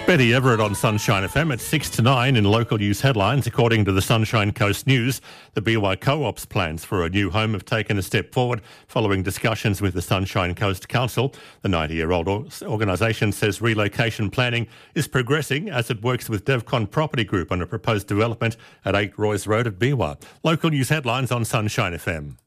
Betty Everett on Sunshine FM at 6 to 9 in local news headlines. According to the Sunshine Coast News, the BY Co-op's plans for a new home have taken a step forward following discussions with the Sunshine Coast Council. The 90-year-old organisation says relocation planning is progressing as it works with Devcon Property Group on a proposed development at 8 Royce Road at Beerwah. Local news headlines on Sunshine FM.